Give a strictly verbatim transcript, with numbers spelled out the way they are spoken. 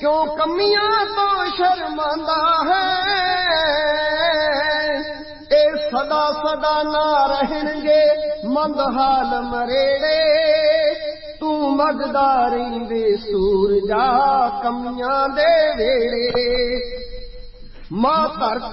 क्यों कमियां तो शर्मांदा है ए सदा सदा ना रहणगे मंद हाल मरेड़े तू मगदारी वे सूरजा कमियां दे वेड़े मां धरती